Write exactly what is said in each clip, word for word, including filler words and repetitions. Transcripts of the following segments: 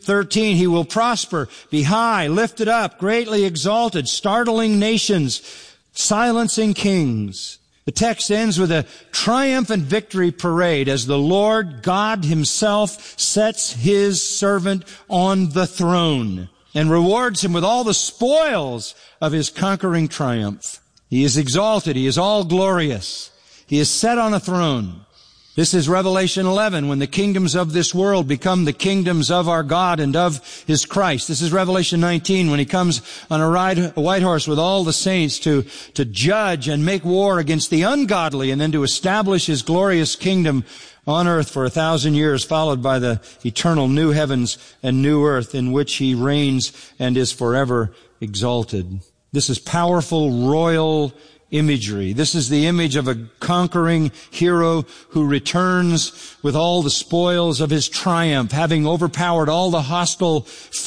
thirteen, he will prosper, be high, lifted up, greatly exalted, startling nations, silencing kings. The text ends with a triumphant victory parade as the Lord God himself sets his servant on the throne and rewards him with all the spoils of his conquering triumph. He is exalted. He is all glorious. He is set on a throne. This is Revelation eleven, when the kingdoms of this world become the kingdoms of our God and of his Christ. This is Revelation nineteen, when he comes on a, ride, a white horse with all the saints to, to judge and make war against the ungodly and then to establish his glorious kingdom on earth for a thousand years, followed by the eternal new heavens and new earth in which he reigns and is forever exalted. This is powerful royal imagery. This is the image of a conquering hero who returns with all the spoils of his triumph, having overpowered all the hostile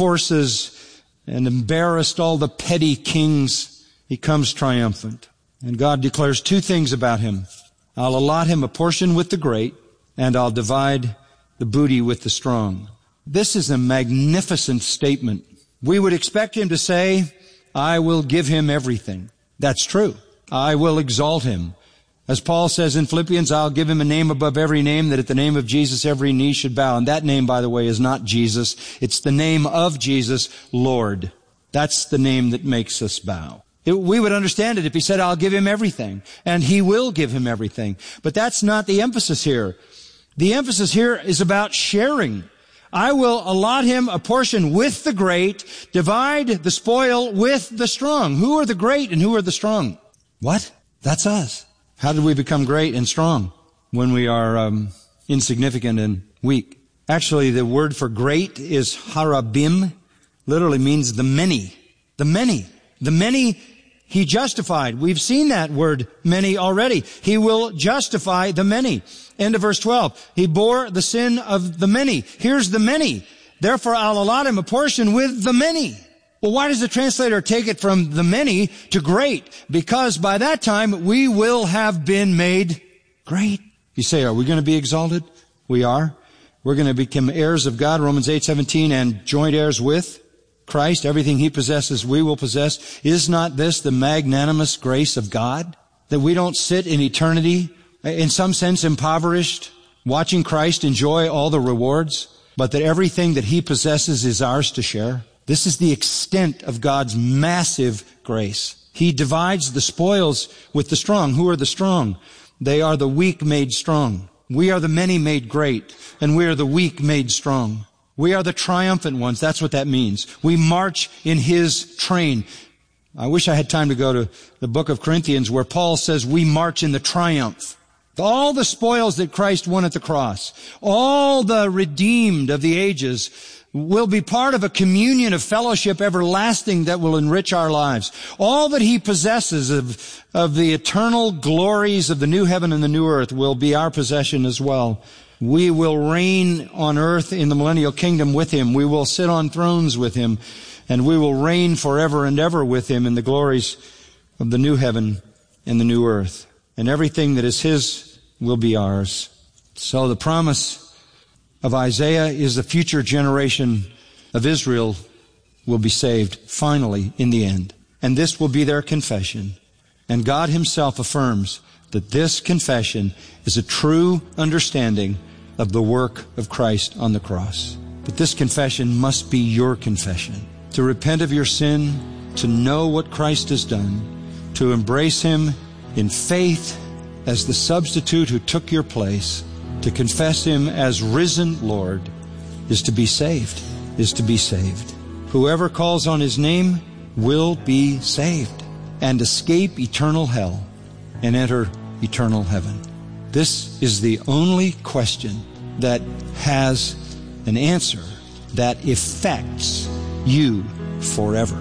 forces and embarrassed all the petty kings. He comes triumphant. And God declares two things about him. I'll allot him a portion with the great, and I'll divide the booty with the strong. This is a magnificent statement. We would expect him to say, I will give him everything. That's true. I will exalt him. As Paul says in Philippians, I'll give him a name above every name, that at the name of Jesus every knee should bow. And that name, by the way, is not Jesus. It's the name of Jesus, Lord. That's the name that makes us bow. It, we would understand it if he said, I'll give him everything. And he will give him everything. But that's not the emphasis here. The emphasis here is about sharing. I will allot him a portion with the great, divide the spoil with the strong. Who are the great and who are the strong? What? That's us. How did we become great and strong when we are um, insignificant and weak? Actually, the word for great is harabim, literally means the many. The many. The many he justified. We've seen that word many already. He will justify the many. End of verse twelve. He bore the sin of the many. Here's the many. Therefore, I'll allot him a portion with the many. Well, why does the translator take it from the many to great? Because by that time, we will have been made great. You say, are we going to be exalted? We are. We're going to become heirs of God, Romans eight seventeen, and joint heirs with Christ. Everything he possesses, we will possess. Is not this the magnanimous grace of God? That we don't sit in eternity, in some sense impoverished, watching Christ enjoy all the rewards, but that everything that he possesses is ours to share? This is the extent of God's massive grace. He divides the spoils with the strong. Who are the strong? They are the weak made strong. We are the many made great, and we are the weak made strong. We are the triumphant ones. That's what that means. We march in his train. I wish I had time to go to the book of Corinthians where Paul says we march in the triumph. All the spoils that Christ won at the cross, all the redeemed of the ages will be part of a communion of fellowship everlasting that will enrich our lives. All that he possesses of, of the eternal glories of the new heaven and the new earth will be our possession as well. We will reign on earth in the millennial kingdom with him. We will sit on thrones with him, and we will reign forever and ever with him in the glories of the new heaven and the new earth. And everything that is his will be ours. So the promise of Isaiah is the future generation of Israel will be saved finally in the end. And this will be their confession. And God himself affirms that this confession is a true understanding of the work of Christ on the cross. But this confession must be your confession. To repent of your sin, to know what Christ has done, to embrace him in faith as the substitute who took your place, to confess him as risen Lord, is to be saved, is to be saved. Whoever calls on his name will be saved and escape eternal hell and enter eternal heaven. This is the only question that has an answer that affects you forever.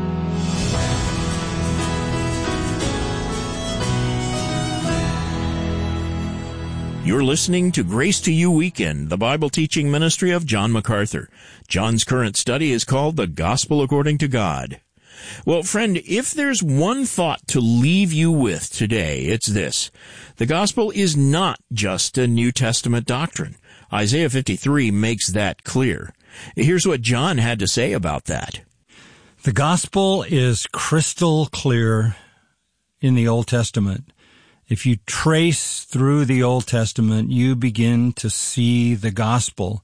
You're listening to Grace to You Weekend, the Bible teaching ministry of John MacArthur. John's current study is called The Gospel According to God. Well, friend, if there's one thought to leave you with today, it's this. The gospel is not just a New Testament doctrine. Isaiah fifty-three makes that clear. Here's what John had to say about that. The gospel is crystal clear in the Old Testament. If you trace through the Old Testament, you begin to see the gospel.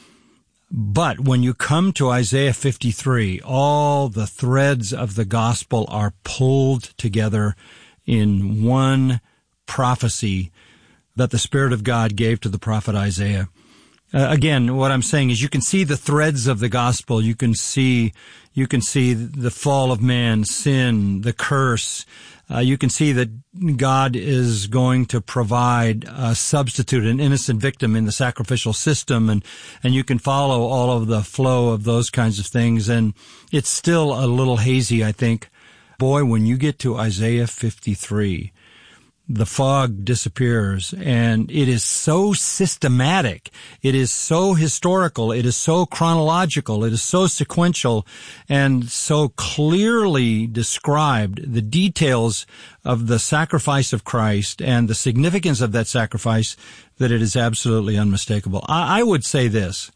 But when you come to Isaiah fifty-three, all the threads of the gospel are pulled together in one prophecy that the Spirit of God gave to the prophet Isaiah. Uh, again, what I'm saying is you can see the threads of the gospel. You can see, you can see the fall of man, sin, the curse. Uh, you can see that God is going to provide a substitute, an innocent victim in the sacrificial system, and, and you can follow all of the flow of those kinds of things. And it's still a little hazy, I think. Boy, when you get to Isaiah fifty-three, the fog disappears, and it is so systematic. It is so historical. It is so chronological. It is so sequential and so clearly described, the details of the sacrifice of Christ and the significance of that sacrifice, that it is absolutely unmistakable. I, I would say this,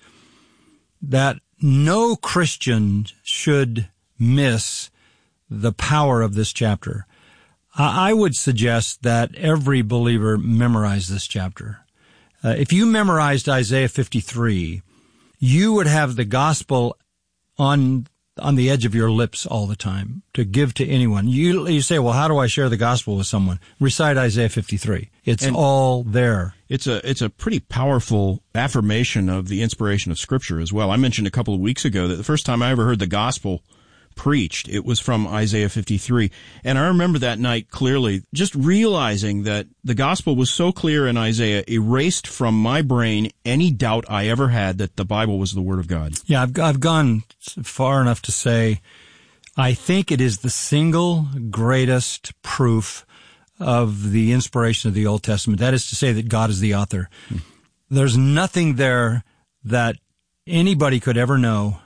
that no Christian should miss the power of this chapter. I would suggest that every believer memorize this chapter. Uh, if you memorized Isaiah fifty-three, you would have the gospel on on the edge of your lips all the time to give to anyone. You you say, well, how do I share the gospel with someone? Recite Isaiah fifty-three. It's and all there. It's a it's a pretty powerful affirmation of the inspiration of Scripture as well. I mentioned a couple of weeks ago that the first time I ever heard the gospel preached, it was from Isaiah fifty-three. And I remember that night clearly, just realizing that the gospel was so clear in Isaiah, erased from my brain any doubt I ever had that the Bible was the Word of God. Yeah, I've, I've gone far enough to say I think it is the single greatest proof of the inspiration of the Old Testament. That is to say that God is the author. Hmm. There's nothing there that anybody could ever know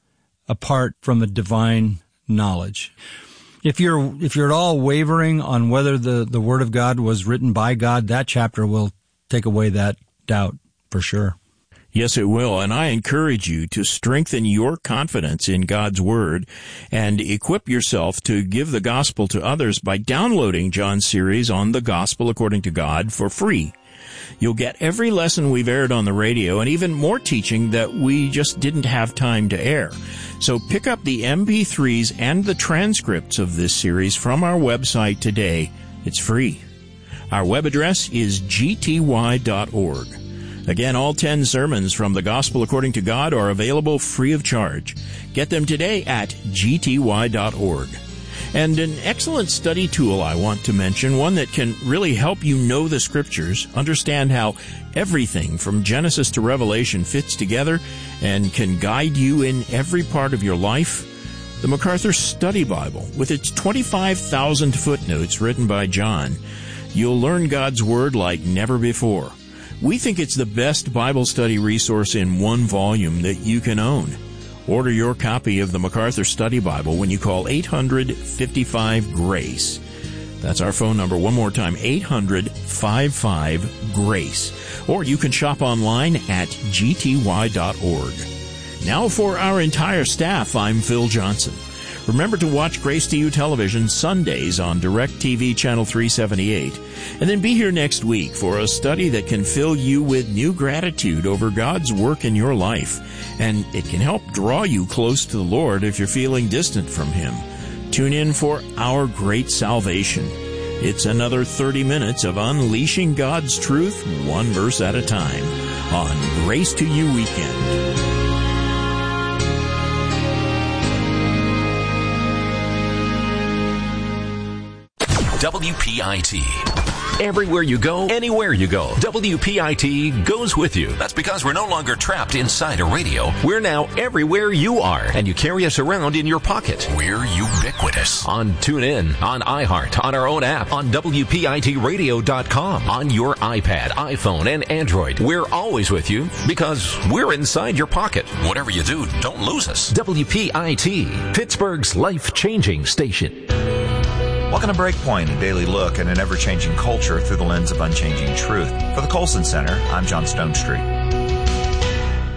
apart from the divine knowledge. If you're, if you're at all wavering on whether the, the Word of God was written by God, that chapter will take away that doubt for sure. Yes, it will. And I encourage you to strengthen your confidence in God's Word and equip yourself to give the gospel to others by downloading John's series on the gospel according to God for free. You'll get every lesson we've aired on the radio and even more teaching that we just didn't have time to air. So pick up the M P threes and the transcripts of this series from our website today. It's free. Our web address is g t y dot org. Again, all ten sermons from the Gospel According to God are available free of charge. Get them today at g t y dot org. And an excellent study tool I want to mention, one that can really help you know the Scriptures, understand how everything from Genesis to Revelation fits together, and can guide you in every part of your life. The MacArthur Study Bible, with its twenty-five thousand footnotes written by John. You'll learn God's Word like never before. We think it's the best Bible study resource in one volume that you can own. Order your copy of the MacArthur Study Bible when you call eight hundred, fifty-five, GRACE. That's our phone number one more time, eight hundred, fifty-five, GRACE. Or you can shop online at g t y dot org. Now for our entire staff, I'm Phil Johnson. Remember to watch Grace to You Television Sundays on DirecTV Channel three seventy-eight. And then be here next week for a study that can fill you with new gratitude over God's work in your life. And it can help draw you close to the Lord if you're feeling distant from Him. Tune in for Our Great Salvation. It's another thirty minutes of unleashing God's truth, one verse at a time, on Grace to You Weekend. W P I T. Everywhere you go, anywhere you go, W P I T goes with you. That's because we're no longer trapped inside a radio. We're now everywhere you are, and you carry us around in your pocket. We're ubiquitous. On TuneIn, on iHeart, on our own app, on W P I T radio dot com, on your iPad, iPhone, and Android. We're always with you because we're inside your pocket. Whatever you do, don't lose us. W P I T, Pittsburgh's life-changing station. Welcome to Breakpoint, a daily look at an ever-changing culture through the lens of unchanging truth. For the Colson Center, I'm John Stonestreet.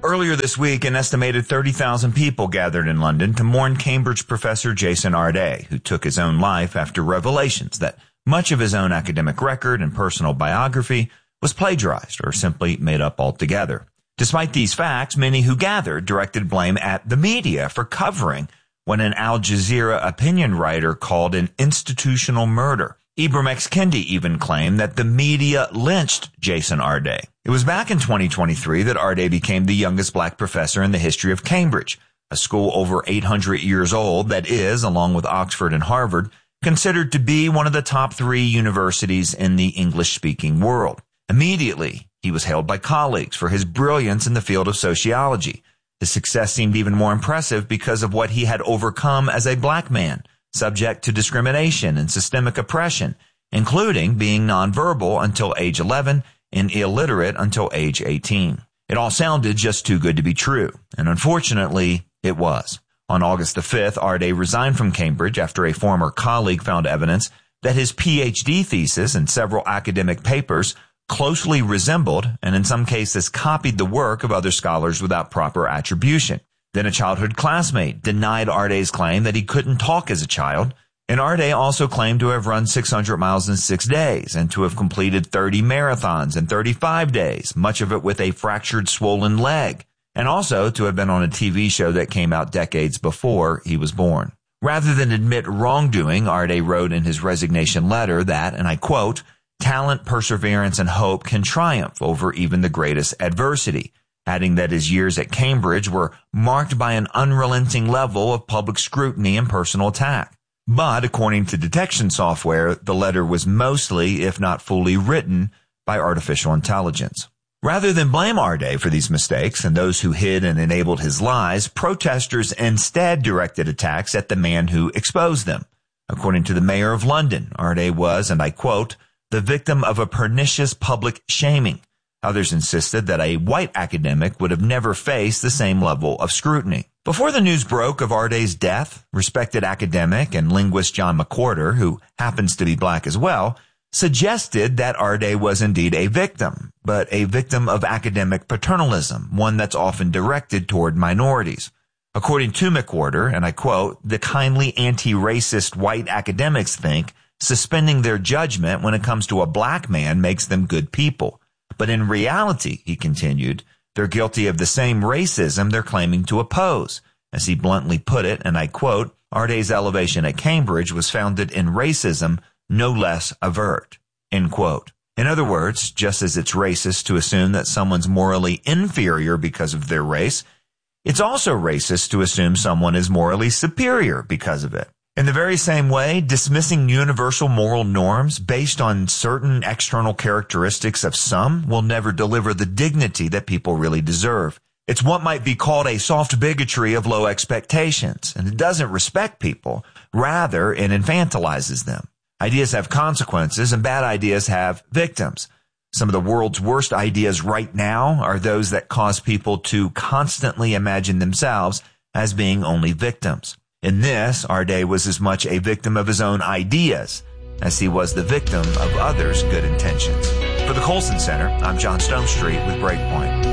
Earlier this week, an estimated thirty thousand people gathered in London to mourn Cambridge professor Jason Arday, who took his own life after revelations that much of his own academic record and personal biography was plagiarized or simply made up altogether. Despite these facts, many who gathered directed blame at the media for covering what an Al Jazeera opinion writer called an institutional murder. Ibram X. Kendi even claimed that the media lynched Jason Arday. It was back in twenty twenty-three that Arday became the youngest black professor in the history of Cambridge, a school over eight hundred years old that is, along with Oxford and Harvard, considered to be one of the top three universities in the English-speaking world. Immediately, he was hailed by colleagues for his brilliance in the field of sociology. His success seemed even more impressive because of what he had overcome as a black man, subject to discrimination and systemic oppression, including being nonverbal until age eleven and illiterate until age eighteen. It all sounded just too good to be true, and unfortunately, it was. On August the fifth, Arday resigned from Cambridge after a former colleague found evidence that his P H D thesis and several academic papers closely resembled, and in some cases copied, the work of other scholars without proper attribution. Then a childhood classmate denied Arday's claim that he couldn't talk as a child, and Arday also claimed to have run six hundred miles in six days and to have completed thirty marathons in thirty-five days, much of it with a fractured, swollen leg, and also to have been on a T V show that came out decades before he was born. Rather than admit wrongdoing, Arday wrote in his resignation letter that, and I quote, "Talent, perseverance, and hope can triumph over even the greatest adversity," adding that his years at Cambridge were marked by an unrelenting level of public scrutiny and personal attack. But according to detection software, the letter was mostly, if not fully, written by artificial intelligence. Rather than blame Arday for these mistakes and those who hid and enabled his lies, protesters instead directed attacks at the man who exposed them. According to the mayor of London, Arday was, and I quote, "the victim of a pernicious public shaming." Others insisted that a white academic would have never faced the same level of scrutiny. Before the news broke of Arday's death, respected academic and linguist John McWhorter, who happens to be black as well, suggested that Arday was indeed a victim, but a victim of academic paternalism, one that's often directed toward minorities. According to McWhorter, and I quote, "the kindly anti-racist white academics think suspending their judgment when it comes to a black man makes them good people. But in reality," he continued, "they're guilty of the same racism they're claiming to oppose." As he bluntly put it, and I quote, "Arday's elevation at Cambridge was founded in racism, no less overt." End quote. In other words, just as it's racist to assume that someone's morally inferior because of their race, it's also racist to assume someone is morally superior because of it. In the very same way, dismissing universal moral norms based on certain external characteristics of some will never deliver the dignity that people really deserve. It's what might be called a soft bigotry of low expectations, and it doesn't respect people. Rather, it infantilizes them. Ideas have consequences, and bad ideas have victims. Some of the world's worst ideas right now are those that cause people to constantly imagine themselves as being only victims. In this, Arday was as much a victim of his own ideas as he was the victim of others' good intentions. For the Colson Center, I'm John Stonestreet with Breakpoint.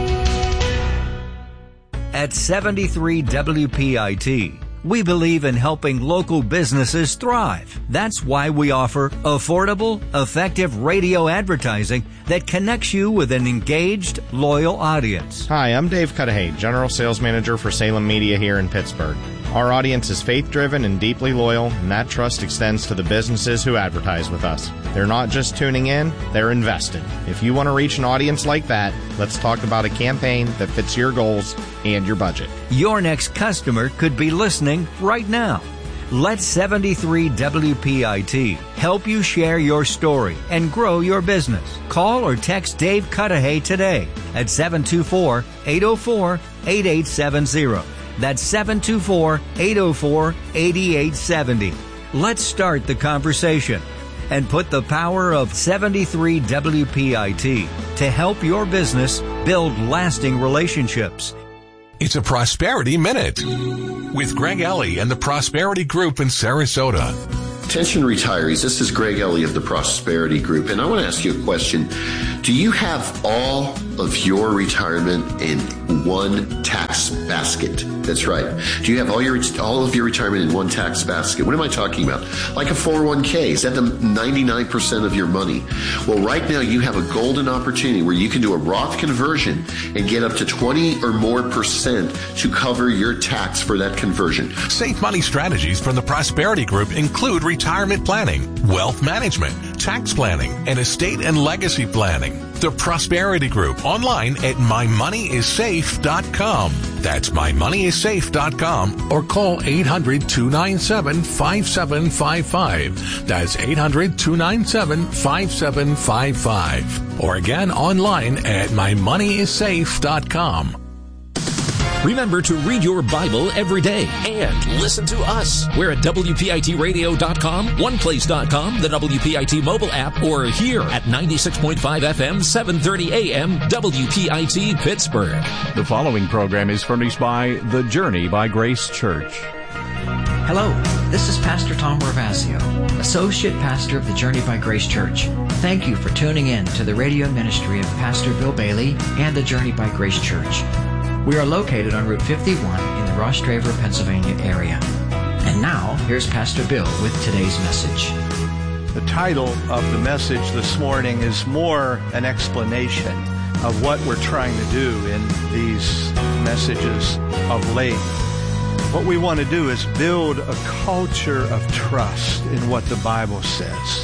At seventy-three W P I T, we believe in helping local businesses thrive. That's why we offer affordable, effective radio advertising that connects you with an engaged, loyal audience. Hi, I'm Dave Cudahy, General Sales Manager for Salem Media here in Pittsburgh. Our audience is faith-driven and deeply loyal, and that trust extends to the businesses who advertise with us. They're not just tuning in, they're invested. If you want to reach an audience like that, let's talk about a campaign that fits your goals and your budget. Your next customer could be listening right now. Let seventy-three W P I T help you share your story and grow your business. Call or text Dave Cudahy today at seven two four, eight oh four, eight eight seven zero. That's seven two four, eight oh four, eight eight seven zero. Let's start the conversation and put the power of seventy-three W P I T to help your business build lasting relationships. It's a Prosperity Minute with Greg Ellie and the Prosperity Group in Sarasota. Attention retirees, this is Greg Ellie of the Prosperity Group, and I want to ask you a question. Do you have all of your retirement in one tax basket? That's right. Do you have all your all of your retirement in one tax basket? What am I talking about? Like a four oh one k. Is that the ninety-nine percent of your money? Well, right now you have a golden opportunity where you can do a Roth conversion and get up to twenty or more percent to cover your tax for that conversion. Safe money strategies from the Prosperity Group include retirement planning, wealth management, tax planning, and estate and legacy planning. The Prosperity Group, online at my money is safe dot com. That's my money is safe dot com, or call eight hundred, two nine seven, five seven five five. That's eight hundred, two nine seven, five seven five five. Or again, online at my money is safe dot com. Remember to read your Bible every day and listen to us. We're at W P I T radio dot com, one place dot com, the W P I T mobile app, or here at ninety-six point five F M, seven thirty A M, W P I T Pittsburgh. The following program is furnished by The Journey by Grace Church. Hello, this is Pastor Tom Ravasio, Associate Pastor of The Journey by Grace Church. Thank you for tuning in to the radio ministry of Pastor Bill Bailey and The Journey by Grace Church. We are located on Route fifty-one in the Ross Draver, Pennsylvania area. And now, here's Pastor Bill with today's message. The title of the message this morning is more an explanation of what we're trying to do in these messages of late. What we want to do is build a culture of trust in what the Bible says.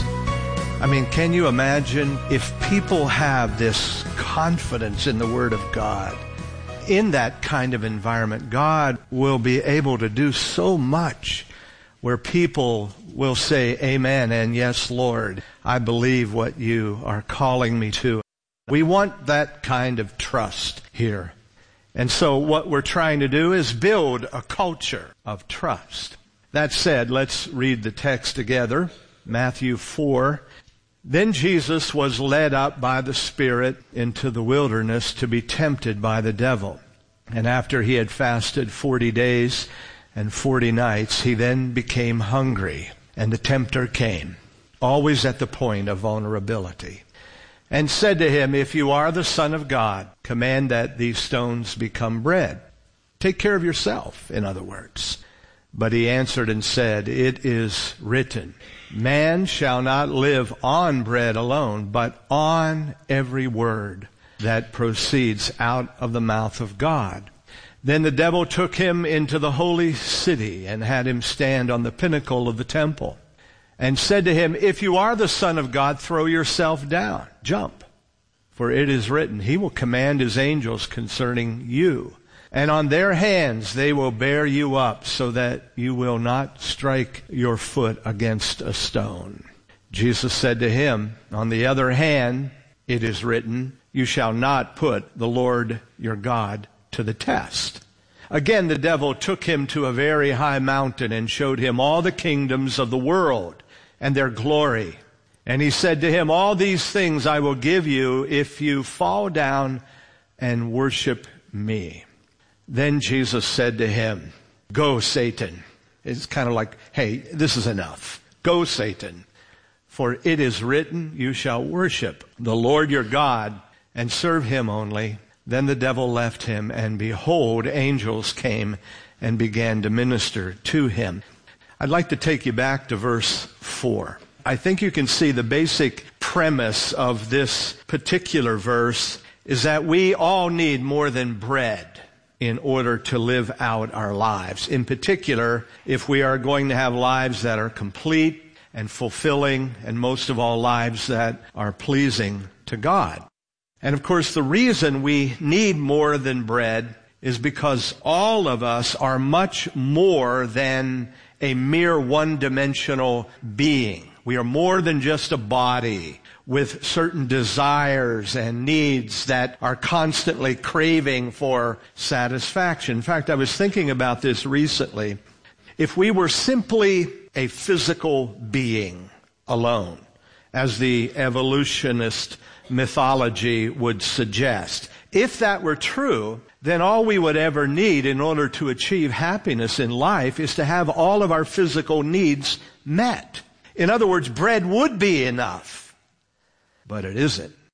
I mean, can you imagine if people have this confidence in the Word of God? In that kind of environment, God will be able to do so much where people will say, Amen, and yes, Lord, I believe what you are calling me to. We want that kind of trust here. And so what we're trying to do is build a culture of trust. That said, let's read the text together. Matthew four. Then Jesus was led up by the Spirit into the wilderness to be tempted by the devil. And after he had fasted forty days and forty nights, he then became hungry. And the tempter came, always at the point of vulnerability, and said to him, If you are the Son of God, command that these stones become bread. Take care of yourself, in other words. But he answered and said, It is written, Man shall not live on bread alone, but on every word that proceeds out of the mouth of God. Then the devil took him into the holy city and had him stand on the pinnacle of the temple and said to him, If you are the Son of God, throw yourself down, jump. For it is written, He will command His angels concerning you, and on their hands they will bear you up so that you will not strike your foot against a stone. Jesus said to him, On the other hand, it is written, You shall not put the Lord your God to the test. Again, the devil took him to a very high mountain and showed him all the kingdoms of the world and their glory. And he said to him, All these things I will give you if you fall down and worship me. Then Jesus said to him, Go, Satan. It's kind of like, hey, this is enough. Go, Satan. For it is written, You shall worship the Lord your God and serve him only. Then the devil left him, and behold, angels came and began to minister to him. I'd like to take you back to verse four. I think you can see the basic premise of this particular verse is that we all need more than bread in order to live out our lives. In particular, if we are going to have lives that are complete and fulfilling, and most of all, lives that are pleasing to God. And of course, the reason we need more than bread is because all of us are much more than a mere one-dimensional being. We are more than just a body with certain desires and needs that are constantly craving for satisfaction. In fact, I was thinking about this recently. If we were simply a physical being alone, as the evolutionist mythology would suggest, if that were true, then all we would ever need in order to achieve happiness in life is to have all of our physical needs met. In other words, bread would be enough. But it isn't.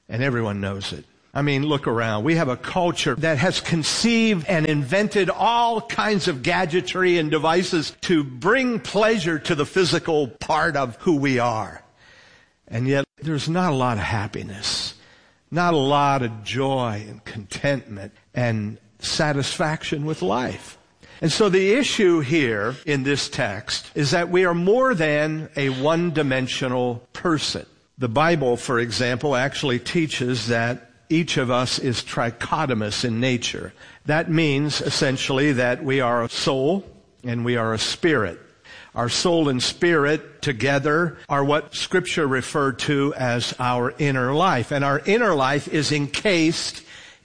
And everyone knows it. I mean, look around. We have a culture that has conceived and invented all kinds of gadgetry and devices to bring pleasure to the physical part of who we are. And yet, there's not a lot of happiness, not a lot of joy and contentment and satisfaction with life. And so the issue here in this text is that we are more than a one-dimensional person. The Bible, for example, actually teaches that each of us is trichotomous in nature. That means essentially that we are a soul and we are a spirit. Our soul and spirit together are what Scripture referred to as our inner life. And our inner life is encased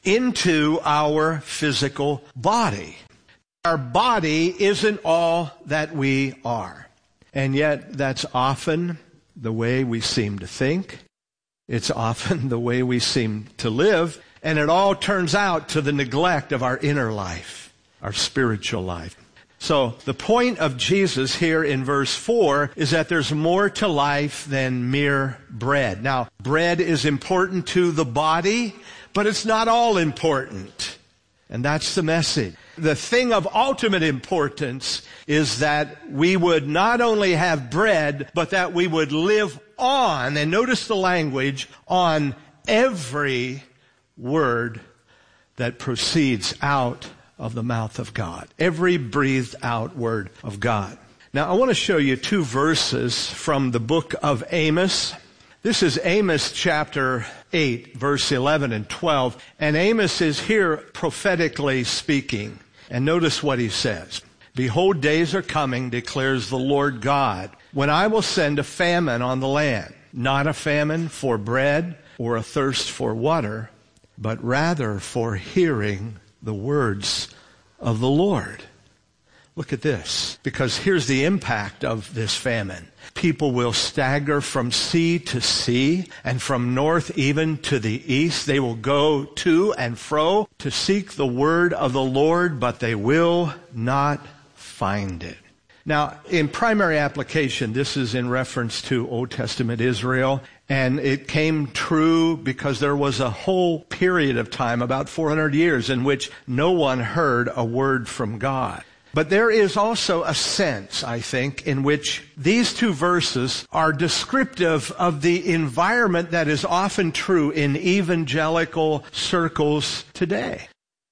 into our physical body. Our body isn't all that we are. And yet that's often the way we seem to think. It's often the way we seem to live, and it all turns out to the neglect of our inner life, our spiritual life. So the point of Jesus here in verse four is that there's more to life than mere bread. Now, bread is important to the body, but it's not all important. And that's the message. The thing of ultimate importance is that we would not only have bread, but that we would live on, and notice the language, on every word that proceeds out of the mouth of God. Every breathed out word of God. Now, I want to show you two verses from the book of Amos. This is Amos chapter eight, verse eleven and twelve. And Amos is here prophetically speaking. And notice what he says. Behold, days are coming, declares the Lord God, when I will send a famine on the land, not a famine for bread or a thirst for water, but rather for hearing the words of the Lord. Look at this, because here's the impact of this famine. People will stagger from sea to sea, and from north even to the east. They will go to and fro to seek the word of the Lord, but they will not find it. Now, in primary application, this is in reference to Old Testament Israel, and it came true because there was a whole period of time, about four hundred years, in which no one heard a word from God. But there is also a sense, I think, in which these two verses are descriptive of the environment that is often true in evangelical circles today.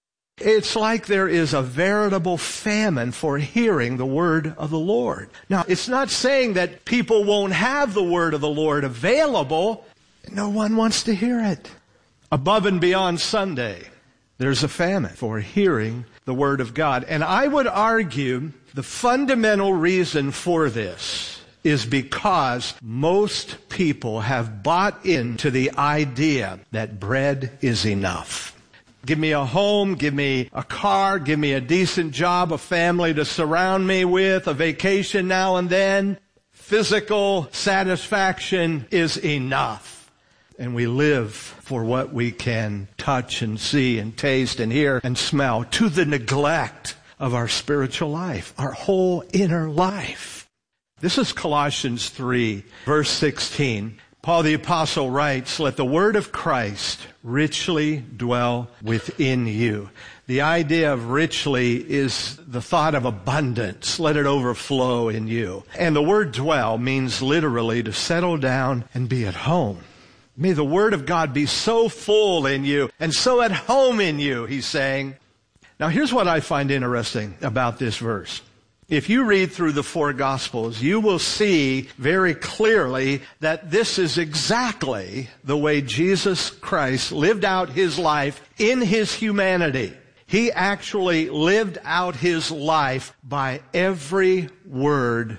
It's like there is a veritable famine for hearing the word of the Lord. Now, it's not saying that people won't have the word of the Lord available. No one wants to hear it. Above and beyond Sunday, there's a famine for hearing the word of God. And I would argue the fundamental reason for this is because most people have bought into the idea that bread is enough. Give me a home, give me a car, give me a decent job, a family to surround me with, a vacation now and then. Physical satisfaction is enough. And we live for what we can touch and see and taste and hear and smell, to the neglect of our spiritual life, our whole inner life. This is Colossians three, verse sixteen. Paul the Apostle writes, let the word of Christ richly dwell within you. The idea of richly is the thought of abundance. Let it overflow in you. And the word dwell means literally to settle down and be at home. May the word of God be so full in you and so at home in you, he's saying. Now here's what I find interesting about this verse. If you read through the four Gospels, you will see very clearly that this is exactly the way Jesus Christ lived out his life in his humanity. He actually lived out his life by every word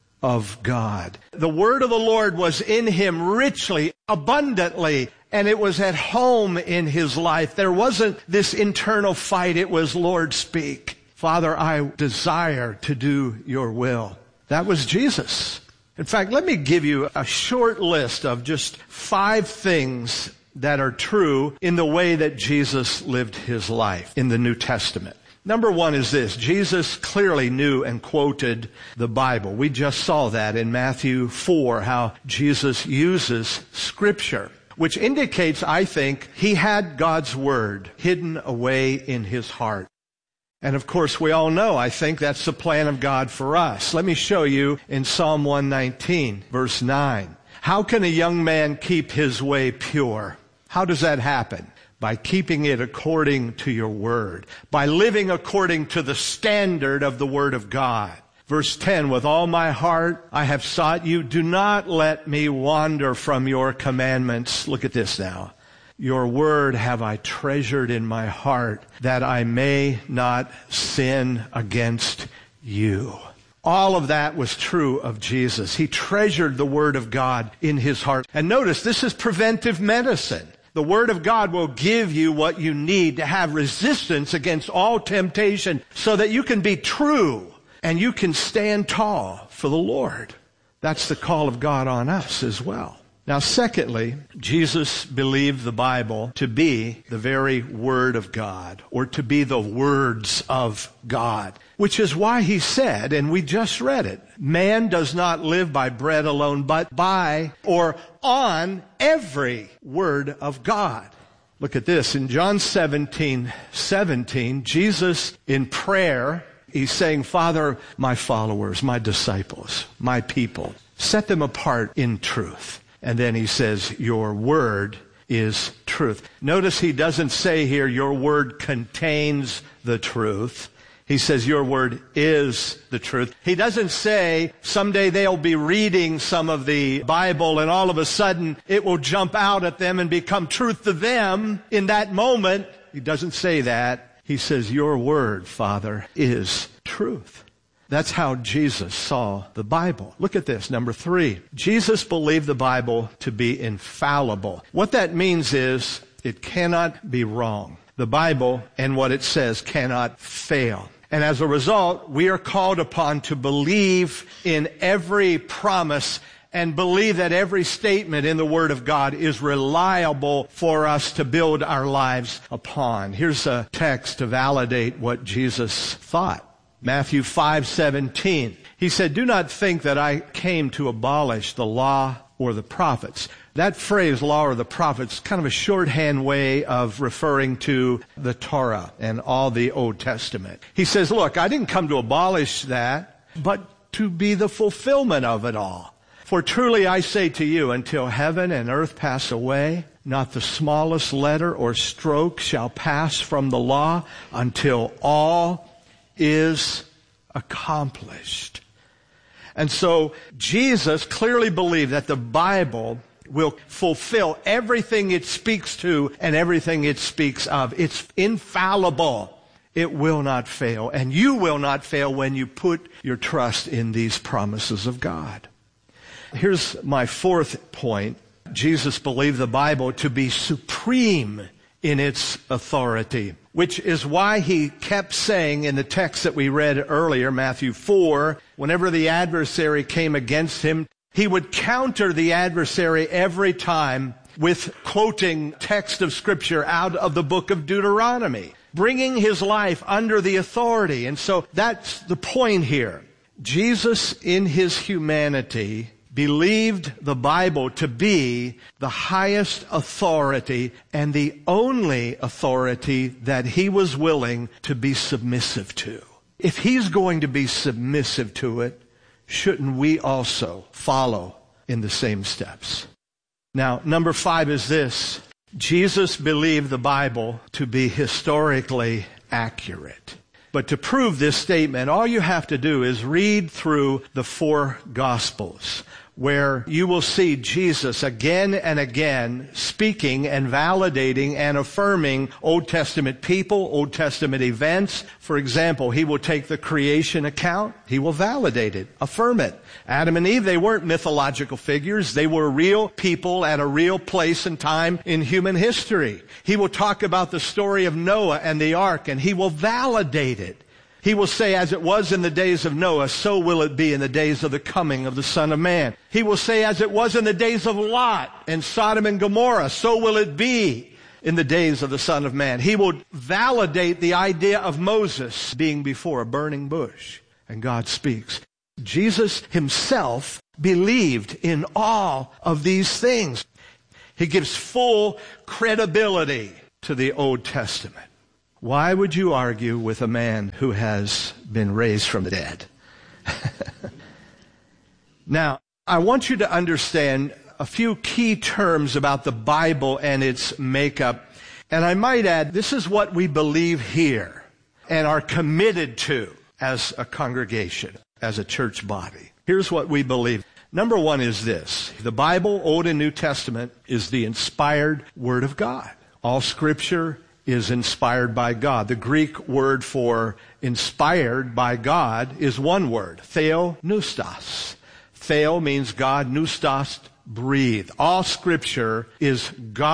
of God. The word of the Lord was in him richly, abundantly, and it was at home in his life. There wasn't this internal fight. It was, Lord, speak. Father, I desire to do your will. That was Jesus. In fact, let me give you a short list of just five things that are true in the way that Jesus lived his life in the New Testament. Number one is this. Jesus clearly knew and quoted the Bible. We just saw that in Matthew four, how Jesus uses Scripture. which indicates, I think, he had God's Word hidden away in his heart. And of course, we all know, I think, that's the plan of God for us. Let me show you in Psalm one nineteen, verse nine. How can a young man keep his way pure? How does that happen? By keeping it according to your Word, by living according to the standard of the Word of God. Verse ten, with all my heart I have sought you. Do not let me wander from your commandments. Look at this now. Your word have I treasured in my heart, that I may not sin against you. All of that was true of Jesus. He treasured the Word of God in his heart. And notice, this is preventive medicine. The Word of God will give you what you need to have resistance against all temptation so that you can be true and you can stand tall for the Lord. That's the call of God on us as well. Now, secondly, Jesus believed the Bible to be the very Word of God, or to be the words of God, which is why he said, and we just read it, man does not live by bread alone, but by or on every word of God. Look at this. In John seventeen seventeen, Jesus in prayer, he's saying, Father, my followers, my disciples, my people, set them apart in truth. And then he says, your word is truth. Notice he doesn't say here, your word contains the truth. He says, your word is the truth. He doesn't say, someday they'll be reading some of the Bible and all of a sudden it will jump out at them and become truth to them in that moment. He doesn't say that. He says, your word, Father, is truth. That's how Jesus saw the Bible. Look at this, number three. Jesus believed the Bible to be infallible. What that means is it cannot be wrong. The Bible and what it says cannot fail. And as a result, we are called upon to believe in every promise and believe that every statement in the Word of God is reliable for us to build our lives upon. Here's a text to validate what Jesus thought. Matthew five seventeen. He said, do not think that I came to abolish the law or the prophets. That phrase, law or the prophets, kind of a shorthand way of referring to the Torah and all the Old Testament. He says, look, I didn't come to abolish that, but to be the fulfillment of it all. For truly I say to you, until heaven and earth pass away, not the smallest letter or stroke shall pass from the law until all is accomplished. And so Jesus clearly believed that the Bible will fulfill everything it speaks to and everything it speaks of. It's infallible. It will not fail. And you will not fail when you put your trust in these promises of God. Here's my fourth point. Jesus believed the Bible to be supreme in its authority, which is why he kept saying in the text that we read earlier, Matthew four, whenever the adversary came against him, he would counter the adversary every time with quoting text of Scripture out of the book of Deuteronomy, bringing his life under the authority. And so that's the point here. Jesus, in his humanity, believed the Bible to be the highest authority and the only authority that he was willing to be submissive to. If he's going to be submissive to it, shouldn't we also follow in the same steps? Now, number five is this. Jesus believed the Bible to be historically accurate. But to prove this statement, all you have to do is read through the four Gospels, where you will see Jesus again and again speaking and validating and affirming Old Testament people, Old Testament events. For example, he will take the creation account. He will validate it, affirm it. Adam and Eve, they weren't mythological figures. They were real people at a real place and time in human history. He will talk about the story of Noah and the ark, and he will validate it. He will say, as it was in the days of Noah, so will it be in the days of the coming of the Son of Man. He will say, as it was in the days of Lot and Sodom and Gomorrah, so will it be in the days of the Son of Man. He will validate the idea of Moses being before a burning bush, and God speaks. Jesus himself believed in all of these things. He gives full credibility to the Old Testament. Why would you argue with a man who has been raised from the dead? Now, I want you to understand a few key terms about the Bible and its makeup. And I might add, this is what we believe here and are committed to as a congregation, as a church body. Here's what we believe. Number one is this. The Bible, Old and New Testament, is the inspired Word of God. All Scripture is inspired by God. The Greek word for inspired by God is one word, theopneustos. Theo means God, pneustos, breathe. All Scripture is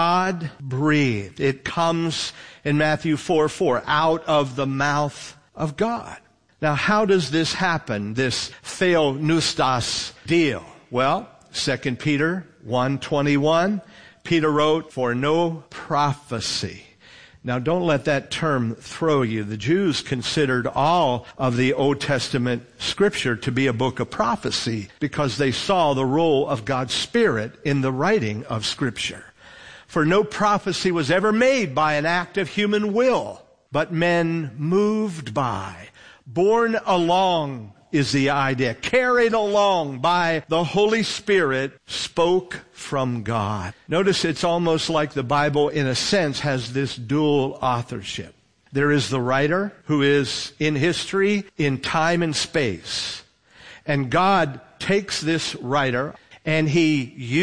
God-breathed. It comes in Matthew four four, out of the mouth of God. Now, how does this happen, this theopneustos deal? Well, Second Peter one twenty-one, Peter wrote, for no prophecy. Now, don't let that term throw you. The Jews considered all of the Old Testament Scripture to be a book of prophecy because they saw the role of God's Spirit in the writing of Scripture. For no prophecy was ever made by an act of human will, but men moved by, borne along is the idea, carried along by the Holy Spirit, spoke from God. Notice it's almost like the Bible, in a sense, has this dual authorship. There is the writer who is in history, in time and space. And God takes this writer and he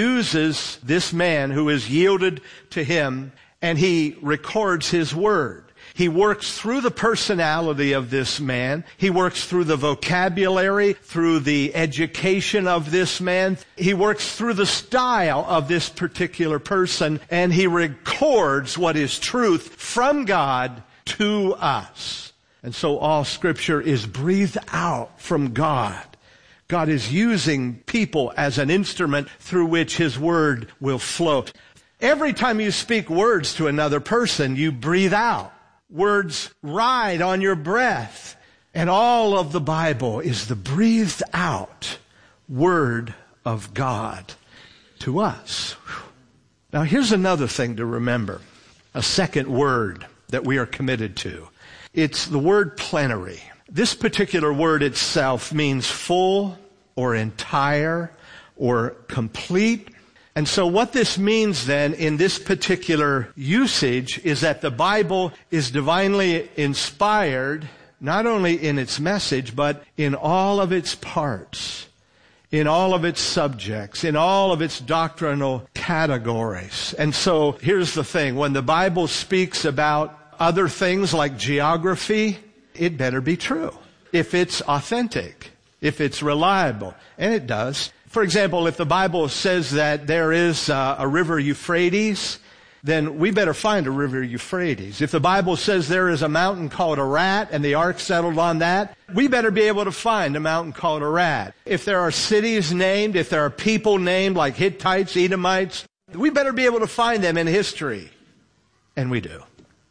uses this man who is yielded to him, and he records his word. He works through the personality of this man. He works through the vocabulary, through the education of this man. He works through the style of this particular person, and he records what is truth from God to us. And so all Scripture is breathed out from God. God is using people as an instrument through which His Word will flow. Every time you speak words to another person, you breathe out. Words ride on your breath. And all of the Bible is the breathed out Word of God to us. Now here's another thing to remember. A second word that we are committed to. It's the word plenary. This particular word itself means full or entire or complete. And so what this means then in this particular usage is that the Bible is divinely inspired, not only in its message, but in all of its parts, in all of its subjects, in all of its doctrinal categories. And so here's the thing. When the Bible speaks about other things like geography, it better be true. If it's authentic, if it's reliable, and it does. For example, if the Bible says that there is uh, a river Euphrates, then we better find a river Euphrates. If the Bible says there is a mountain called Ararat and the ark settled on that, we better be able to find a mountain called Ararat. If there are cities named, if there are people named like Hittites, Edomites, we better be able to find them in history. And we do.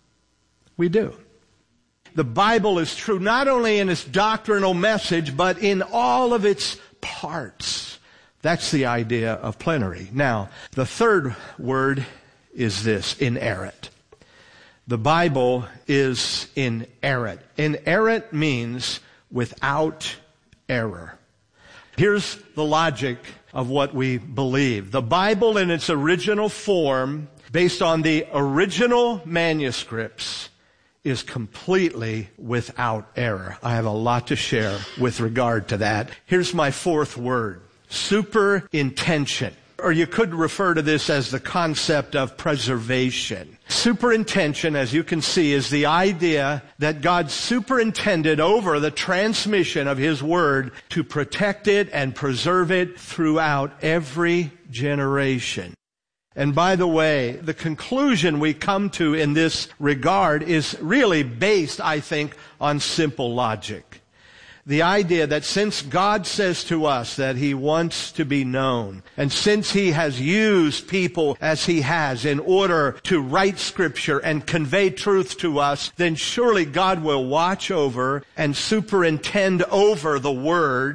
We do. The Bible is true not only in its doctrinal message, but in all of its parts. That's the idea of plenary. Now, the third word is this, inerrant. The Bible is inerrant. Inerrant means without error. Here's the logic of what we believe. The Bible in its original form, based on the original manuscripts, is completely without error. I have a lot to share with regard to that. Here's my fourth word. Superintention. Or you could refer to this as the concept of preservation. Superintention, as you can see, is the idea that God superintended over the transmission of His Word to protect it and preserve it throughout every generation. And by the way, the conclusion we come to in this regard is really based, I think, on simple logic. The idea that since God says to us that He wants to be known, and since He has used people as He has in order to write Scripture and convey truth to us, then surely God will watch over and superintend over the Word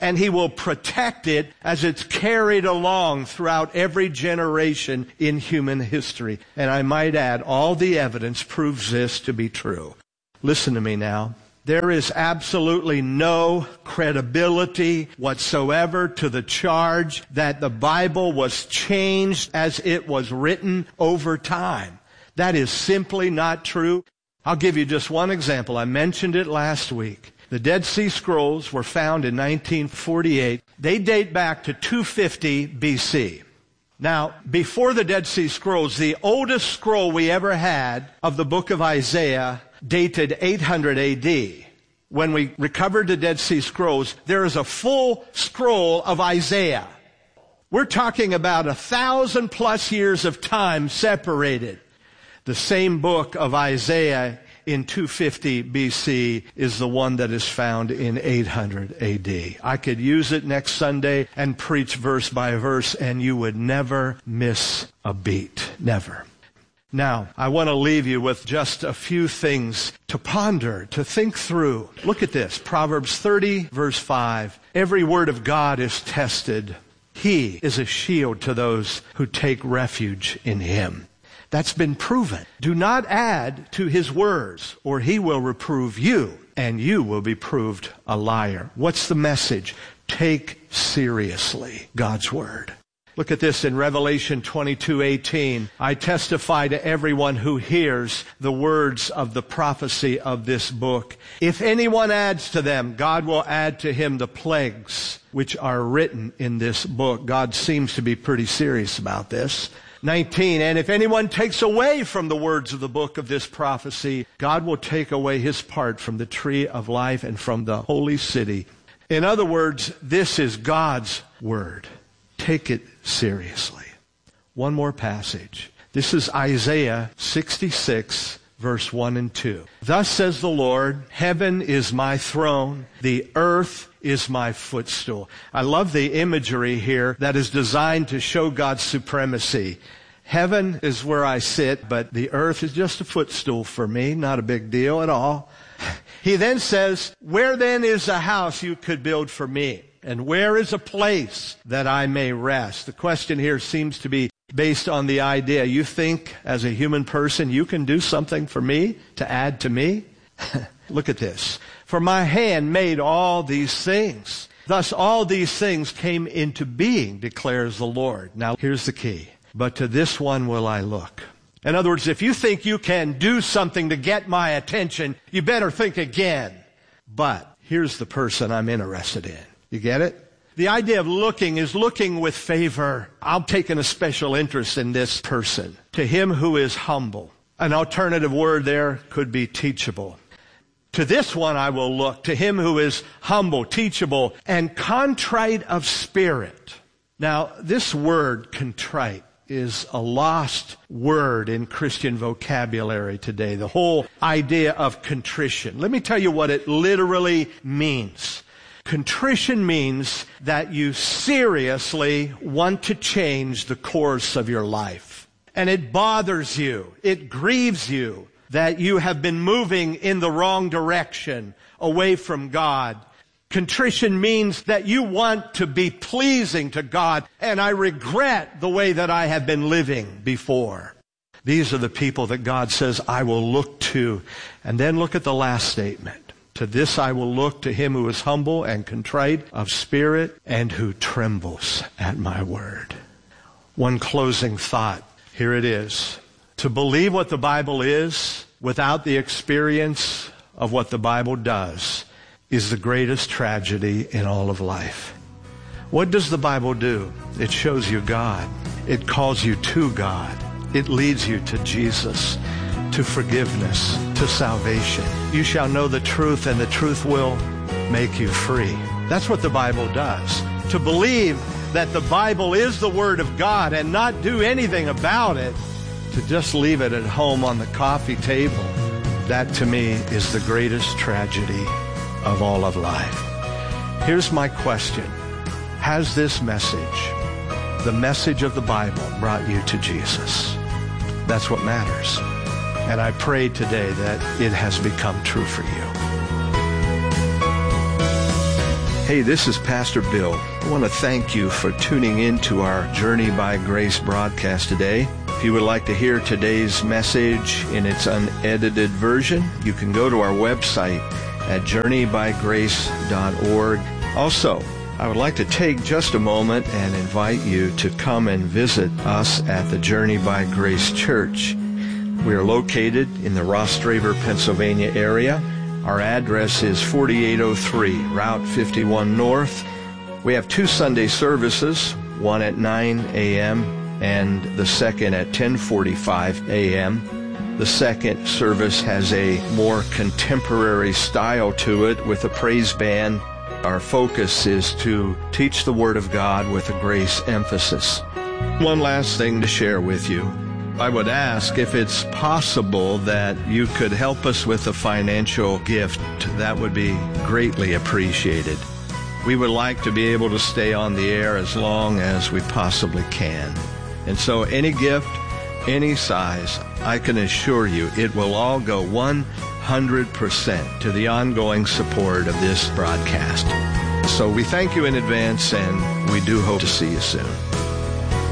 and He will protect it as it's carried along throughout every generation in human history. And I might add, all the evidence proves this to be true. Listen to me now. There is absolutely no credibility whatsoever to the charge that the Bible was changed as it was written over time. That is simply not true. I'll give you just one example. I mentioned it last week. The Dead Sea Scrolls were found in nineteen forty-eight. They date back to two fifty B C. Now, before the Dead Sea Scrolls, the oldest scroll we ever had of the book of Isaiah dated eight hundred A D. When we recovered the Dead Sea Scrolls, there is a full scroll of Isaiah. We're talking about a thousand plus years of time separated. The same book of Isaiah in two fifty B C is the one that is found in eight hundred A D. I could use it next Sunday and preach verse by verse, and you would never miss a beat. Never. Now, I want to leave you with just a few things to ponder, to think through. Look at this. Proverbs thirty, verse five. Every word of God is tested. He is a shield to those who take refuge in Him. That's been proven. Do not add to His words, or He will reprove you, and you will be proved a liar. What's the message? Take seriously God's word. Look at this in Revelation twenty-two eighteen. I testify to everyone who hears the words of the prophecy of this book. If anyone adds to them, God will add to him the plagues which are written in this book. God seems to be pretty serious about this. nineteen, and if anyone takes away from the words of the book of this prophecy, God will take away his part from the tree of life and from the holy city. In other words, this is God's word. Take it seriously. One more passage. This is Isaiah sixty-six, verse one and two. Thus says the Lord, heaven is my throne, the earth is my footstool. I love the imagery here that is designed to show God's supremacy. Heaven is where I sit, but the earth is just a footstool for me, not a big deal at all. He then says, where then is a house you could build for me? And where is a place that I may rest? The question here seems to be based on the idea, you think as a human person you can do something for me to add to me? Look at this. For my hand made all these things. Thus all these things came into being, declares the Lord. Now here's the key. But to this one will I look. In other words, if you think you can do something to get my attention, you better think again. But here's the person I'm interested in. You get it? The idea of looking is looking with favor. I'm taking a special interest in this person. To him who is humble. An alternative word there could be teachable. To this one I will look. To him who is humble, teachable, and contrite of spirit. Now, this word, contrite, is a lost word in Christian vocabulary today. The whole idea of contrition. Let me tell you what it literally means. Contrition means that you seriously want to change the course of your life. And it bothers you. It grieves you that you have been moving in the wrong direction, away from God. Contrition means that you want to be pleasing to God, and I regret the way that I have been living before. These are the people that God says, I will look to. And then look at the last statement. To this I will look, to him who is humble and contrite of spirit and who trembles at my word. One closing thought. Here it is. To believe what the Bible is without the experience of what the Bible does is the greatest tragedy in all of life. What does the Bible do? It shows you God. It calls you to God. It leads you to Jesus, to forgiveness, to salvation. You shall know the truth, and the truth will make you free. That's what the Bible does. To believe that the Bible is the Word of God and not do anything about it, to just leave it at home on the coffee table, that to me is the greatest tragedy of all of life. Here's my question. Has this message, the message of the Bible, brought you to Jesus? That's what matters. And I pray today that it has become true for you. Hey, this is Pastor Bill. I want to thank you for tuning in to our Journey by Grace broadcast today. If you would like to hear today's message in its unedited version, you can go to our website at journey by grace dot org. Also, I would like to take just a moment and invite you to come and visit us at the Journey by Grace Church. We are located in the Rostraver, Pennsylvania area. Our address is forty-eight oh three Route fifty-one North. We have two Sunday services, one at nine a.m. and the second at ten forty-five a.m. The second service has a more contemporary style to it with a praise band. Our focus is to teach the Word of God with a grace emphasis. One last thing to share with you. I would ask if it's possible that you could help us with a financial gift. That would be greatly appreciated. We would like to be able to stay on the air as long as we possibly can. And so any gift, any size, I can assure you it will all go one hundred percent to the ongoing support of this broadcast. So we thank you in advance, and we do hope to see you soon.